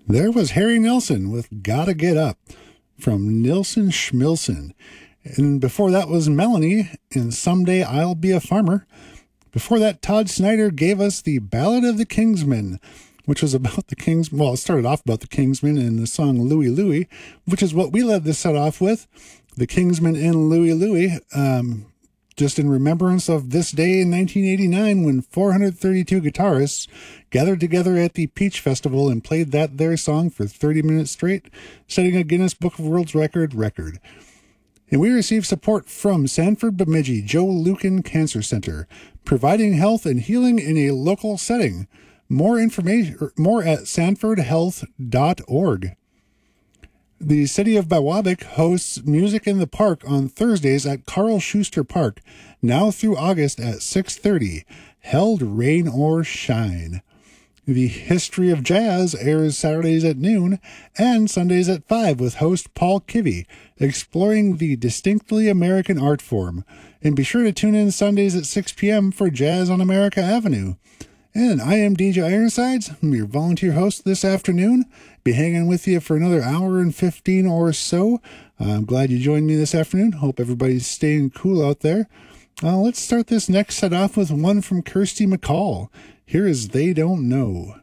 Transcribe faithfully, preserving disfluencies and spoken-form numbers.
There was Harry Nilsson with Gotta Get Up from Nilsson Schmilsson. And before that was Melanie in Someday I'll Be a Farmer. Before that, Todd Snyder gave us the Ballad of the Kingsmen, which was about the Kings. Well, it started off about the Kingsmen and the song Louie Louie, which is what we led this set off with. The Kingsmen and Louie Louie, um, just in remembrance of this day in nineteen eighty-nine when four hundred thirty-two guitarists gathered together at the Peach Festival and played that their song for thirty minutes straight, setting a Guinness Book of World Record record. And we received support from Sanford Bemidji Joe Lucan Cancer Center, providing health and healing in a local setting. More information, more at sanford health dot org. The City of Biwabik hosts Music in the Park on Thursdays at Carl Schuster Park, now through August at six thirty, held rain or shine. The History of Jazz airs Saturdays at noon and Sundays at five with host Paul Kivy, exploring the distinctly American art form. And be sure to tune in Sundays at six p.m. for Jazz on America Avenue. And I am D J Ironsides, I'm your volunteer host this afternoon. Be hanging with you for another hour and fifteen or so. I'm glad you joined me this afternoon. Hope everybody's staying cool out there. Uh, let's start this next set off with one from Kirsty MacColl. Here is They Don't Know.